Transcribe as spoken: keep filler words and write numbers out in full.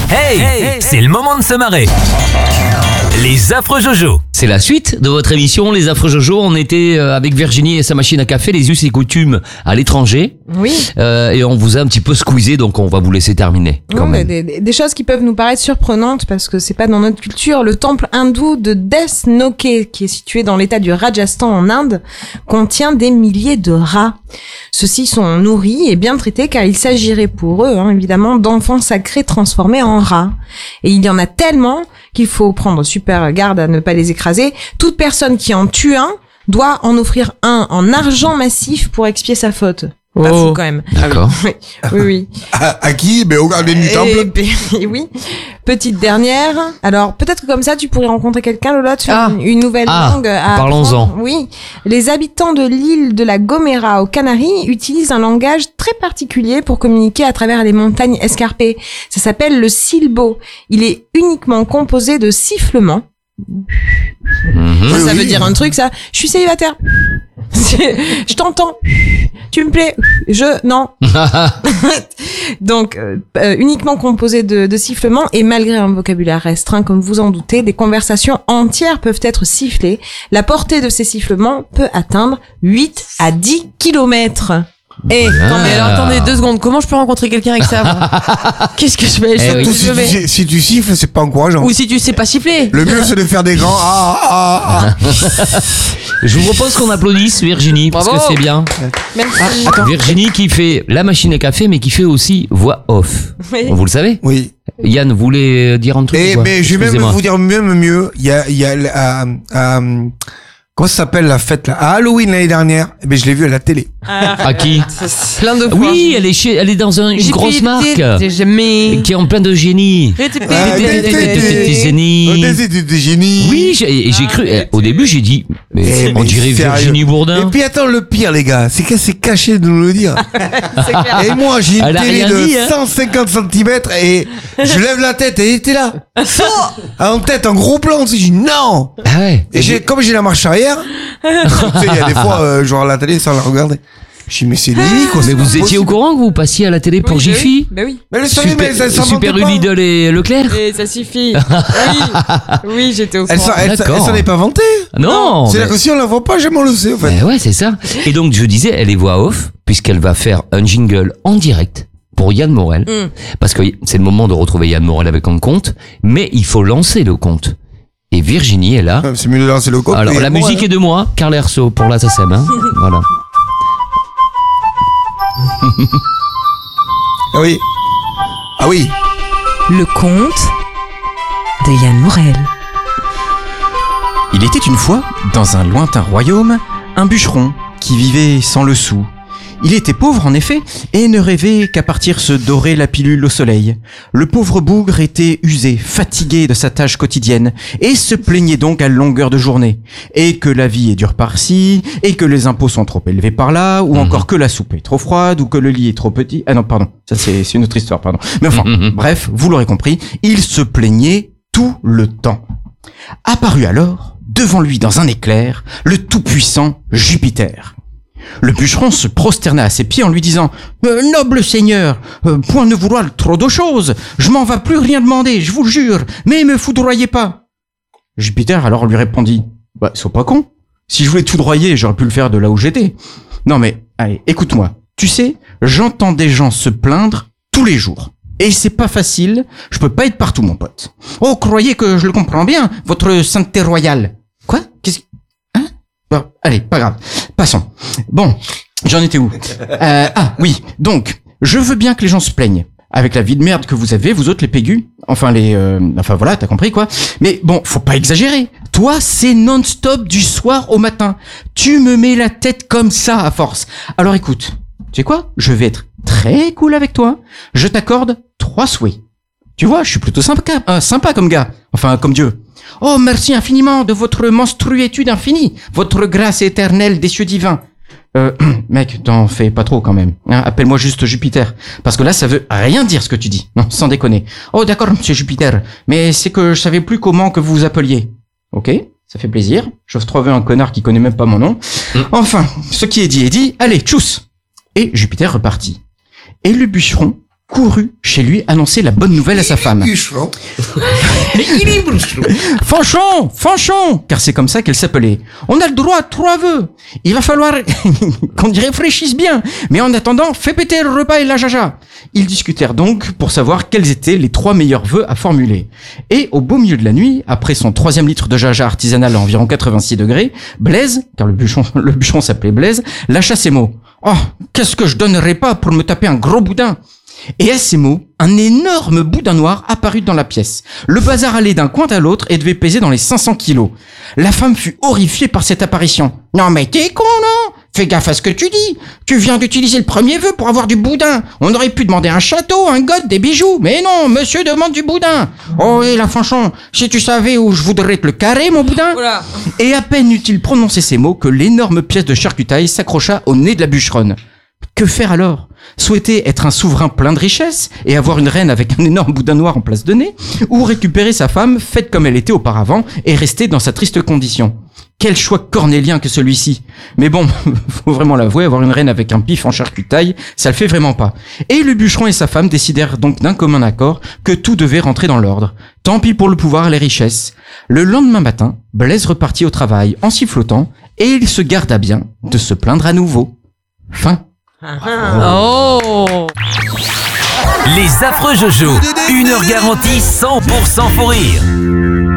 Hey, hey, c'est le moment de se marrer. Les affreux Jojo. C'est la suite de votre émission, Les affreux Jojo. On était avec Virginie et sa machine à café, les us et coutumes à l'étranger. Oui. Euh, et on vous a un petit peu squeezé, donc on va vous laisser terminer. Quand Non, même. des, des, des choses qui peuvent nous paraître surprenantes parce que c'est pas dans notre culture. Le temple hindou de Desnoke, qui est situé dans l'état du Rajasthan en Inde, contient des milliers de rats. Ceux-ci sont nourris et bien traités car il s'agirait pour eux, hein, évidemment, d'enfants sacrés transformés en rats. Et il y en a tellement qu'il faut prendre super garde à ne pas les écraser. Toute personne qui en tue un doit en offrir un en argent massif pour expier sa faute. Pas Oh. fou quand même. D'accord. Oui, oui, oui. À, à qui? Mais au gardien du Et, temple. et oui. Petite dernière. Alors, peut-être que comme ça, tu pourrais rencontrer quelqu'un, Lola, tu Ah. as une, une nouvelle Ah, langue à parlons-en. apprendre. Oui. Les habitants de l'île de la Gomera aux Canaries utilisent un langage très particulier pour communiquer à travers les montagnes escarpées. Ça s'appelle le silbo. Il est uniquement composé de sifflements. Mhm. Ça, Oui, ça oui. veut dire un truc, ça. Je suis célibataire. Je t'entends. Tu me plais. Je non. Donc euh, euh, uniquement composé de, de sifflements et malgré un vocabulaire restreint, comme vous en doutez, des conversations entières peuvent être sifflées. La portée de ces sifflements peut atteindre huit à dix kilomètres. Et Ah. Non mais alors attendez deux secondes, comment je peux rencontrer quelqu'un avec ça moi Qu'est-ce que je fais je Eh sais oui. où Si je tu, vais. si, si tu siffles, c'est pas encourageant. Ou si tu sais pas siffler. Le mieux, c'est de faire des grands ah, ah, ah. Je vous propose qu'on applaudisse Virginie, parce Bravo. que c'est bien. merci. Virginie qui fait la machine à café, mais qui fait aussi voix off. Oui. Vous le savez? Oui. Yann voulait dire un truc Et, ou quoi? mais je vais même Excusez-moi. vous dire même mieux. Il y a, il y a, euh, euh, comment ça s'appelle la fête là? À Halloween l'année dernière. Eh ben, je l'ai vu à la télé. À qui? Plein de fois. Oui, elle est chez, elle est dans un- une J'ai grosse fait- marque. J'ai jamais. Qui est en plein de génie. Ah, des- des- des- des- des- des- des génies. Oh, des- des- des génies. Oui, j'ai- et j'ai cru, eh, au début j'ai dit, mais Eh, on mais dirait sérieux. Virginie Et Bourdin. puis attends, le pire les gars, c'est qu'elle s'est cachée de nous le dire. C'est clair. Et moi, j'ai une Elle a télé rien de dit, hein. cent cinquante centimètres et je lève la tête et elle était là. En tête, en gros plan, je dis non. Ah ouais. Et j'ai, comme j'ai la marche arrière, tu sais, il y a des fois, euh, je regarde la télé sans la regarder. Je dis, mais c'est limite, quoi. Mais c'est vous pas étiez possible. au courant que vous passiez à la télé pour Oui, bah Jiffy? oui. Bah oui. Mais le savait, mais ça Super, s'en Super vantait U, pas. Lidl et Leclerc? Et ça suffit. Oui, oui, j'étais au Elle s'en, courant. elle, s'en- D'accord. elle s'en est pas vantée. Non. C'est-à-dire mais- que si on la voit pas, jamais on le sait, en fait. Ben ouais, c'est ça. Et donc, je disais, elle est voix off, puisqu'elle va faire un jingle en direct pour Yann Morel. Mm. Parce que c'est le moment de retrouver Yann Morel avec un compte, mais il faut lancer le compte. Et Virginie est là. C'est mieux de lancer le code. Alors, et la moi, musique hein. est de moi, Carl Erso pour la S S M, hein. Voilà. Ah oui. Ah oui. Le conte de Yann Morel. Il était une fois, dans un lointain royaume, un bûcheron qui vivait sans le sou. Il était pauvre en effet, et ne rêvait qu'à partir se dorer la pilule au soleil. Le pauvre bougre était usé, fatigué de sa tâche quotidienne, et se plaignait donc à longueur de journée. Et que la vie est dure par-ci, et que les impôts sont trop élevés par-là, ou encore que la soupe est trop froide, ou que le lit est trop petit. Ah non, pardon, ça c'est c'est une autre histoire, pardon. Mais enfin, bref, vous l'aurez compris, il se plaignait tout le temps. Apparut alors, devant lui dans un éclair, le tout-puissant Jupiter. Le bûcheron se prosterna à ses pieds en lui disant euh, « Noble seigneur, euh, point ne vouloir trop de choses, je m'en vas plus rien demander, je vous le jure, mais me foudroyez pas. » Jupiter alors lui répondit « Bah, sois pas con, si je voulais te foudroyer, j'aurais pu le faire de là où j'étais. Non mais, allez, écoute-moi, tu sais, j'entends des gens se plaindre tous les jours. Et c'est pas facile, je peux pas être partout, mon pote. Oh, croyez que je le comprends bien, votre sainteté royale. Quoi? Qu'est-ce que... Hein? Bon, allez, pas grave. Passons. Bon, j'en étais où? euh, Ah, oui. Donc, je veux bien que les gens se plaignent. Avec la vie de merde que vous avez, vous autres, les pégus. Enfin, les... Euh, enfin, voilà, t'as compris, quoi. Mais bon, faut pas exagérer. Toi, c'est non-stop du soir au matin. Tu me mets la tête comme ça, à force. Alors, écoute. Tu sais quoi? Je vais être très cool avec toi. Je t'accorde trois souhaits. Tu vois, je suis plutôt sympa, euh, sympa comme gars. Enfin, comme Dieu. Oh, merci infiniment de votre monstruétude infinie. Votre grâce éternelle des cieux divins. Euh, mec, t'en fais pas trop quand même. Hein, appelle-moi juste Jupiter. Parce que là, ça veut rien dire ce que tu dis. Non, sans déconner. Oh, d'accord, monsieur Jupiter. Mais c'est que je savais plus comment que vous vous appeliez. Ok, ça fait plaisir. J'ose trouver un connard qui connaît même pas mon nom. Mm. Enfin, ce qui est dit est dit. Allez, tchuss. Et Jupiter repartit. Et le bûcheron courut chez lui annoncer la bonne nouvelle à sa femme. Bûcheron. Fanchon, Fanchon, car c'est comme ça qu'elle s'appelait. On a le droit à trois vœux. Il va falloir qu'on y réfléchisse bien. Mais en attendant, fais péter le repas et la jaja. Ils discutèrent donc pour savoir quels étaient les trois meilleurs vœux à formuler. Et au beau milieu de la nuit, après son troisième litre de jaja artisanal à environ quatre-vingt-six degrés, Blaise, car le bûcheron, le bûcheron s'appelait Blaise, lâcha ces mots. Oh, qu'est-ce que je donnerais pas pour me taper un gros boudin? Et à ces mots, un énorme boudin noir apparut dans la pièce. Le bazar allait d'un coin à l'autre et devait peser dans les cinq cents kilos. La femme fut horrifiée par cette apparition. « Non mais t'es con, non? Fais gaffe à ce que tu dis. Tu viens d'utiliser le premier vœu pour avoir du boudin. On aurait pu demander un château, un god, des bijoux. Mais non, monsieur demande du boudin. Oh et la Fanchon, si tu savais où je voudrais te le carrer, mon boudin. » Voilà. Et à peine eut-il prononcé ces mots que l'énorme pièce de charcutaille s'accrocha au nez de la bûcheronne. Que faire alors? Souhaiter être un souverain plein de richesses et avoir une reine avec un énorme boudin noir en place de nez, ou récupérer sa femme faite comme elle était auparavant et rester dans sa triste condition? Quel choix cornélien que celui-ci. Mais bon, faut vraiment l'avouer, avoir une reine avec un pif en charcutaille, ça le fait vraiment pas. Et le bûcheron et sa femme décidèrent donc d'un commun accord que tout devait rentrer dans l'ordre. Tant pis pour le pouvoir et les richesses. Le lendemain matin, Blaise repartit au travail en sifflotant et il se garda bien de se plaindre à nouveau. Fin. Oh. Les affreux Jojo. Une heure garantie cent pour cent pour rire.